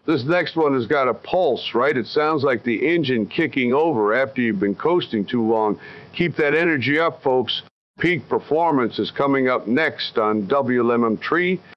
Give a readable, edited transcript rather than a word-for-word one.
This next one has got a pulse, right? It sounds like the engine kicking over after you've been coasting too long. Keep that energy up, folks. Peak Performance is coming up next on WLMM Tree.